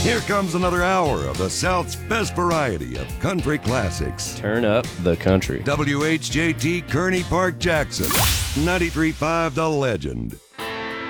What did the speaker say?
Here comes another hour of the South's best variety of country classics. Turn up the country. WHJT Kearney Park, Jackson. 93.5 The Legend.